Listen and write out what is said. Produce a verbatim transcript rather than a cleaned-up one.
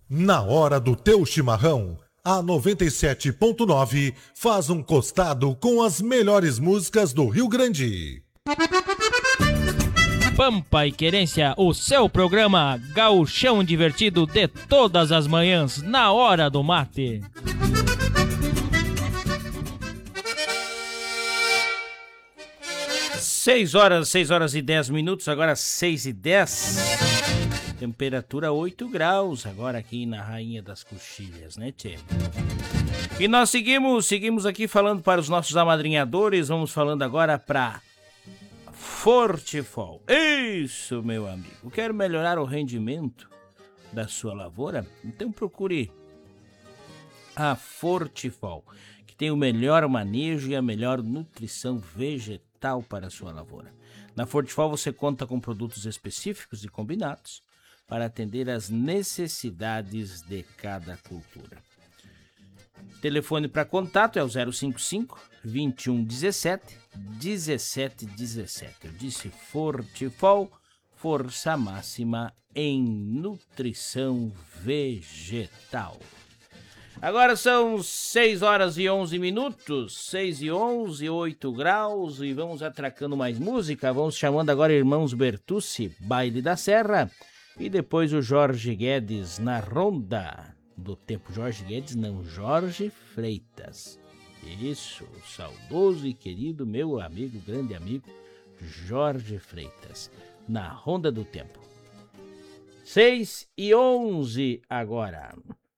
Na hora do teu chimarrão, a noventa e sete ponto nove faz um costado com as melhores músicas do Rio Grande. Pampa e Querência, o seu programa gauchão divertido de todas as manhãs, na hora do mate. Seis horas, seis horas e dez minutos, agora seis e dez. Temperatura oito graus, agora aqui na Rainha das Coxilhas, né, tchê? E nós seguimos, seguimos aqui falando para os nossos amadrinhadores, vamos falando agora para Fortifol. Isso, meu amigo. Quer melhorar o rendimento da sua lavoura? Então procure a Fortifol, que tem o melhor manejo e a melhor nutrição vegetal para a sua lavoura. Na Fortifol você conta com produtos específicos e combinados para atender às necessidades de cada cultura. Telefone para contato é o zero cinco cinco, vinte e um dezessete, dezessete dezessete. Eu disse Fortifol, força máxima em nutrição vegetal. Agora são seis horas e onze minutos, seis e onze, oito graus, e vamos atracando mais música. Vamos chamando agora Irmãos Bertucci, Baile da Serra, e depois o Jorge Guedes na Ronda do Tempo. Jorge Guedes não, Jorge Freitas. Isso, saudoso e querido meu amigo, grande amigo, Jorge Freitas, na Ronda do Tempo. seis e onze agora.